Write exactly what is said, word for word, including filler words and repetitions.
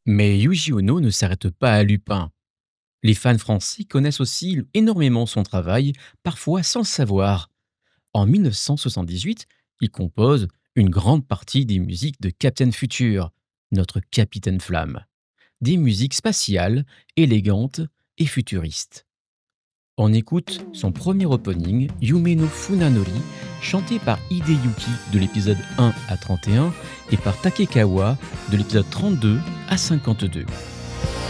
Mais Yuji Ono ne s'arrête pas à Lupin. Les fans français connaissent aussi énormément son travail, parfois sans le savoir. En mille neuf cent soixante-dix-huit, il compose une grande partie des musiques de Captain Future, notre capitaine flamme. Des musiques spatiales, élégantes et futuristes. On écoute son premier opening, Yume no Funanori, chanté par Hideyuki de l'épisode un à trente et un et par Takekawa de l'épisode trente-deux à cinquante-deux.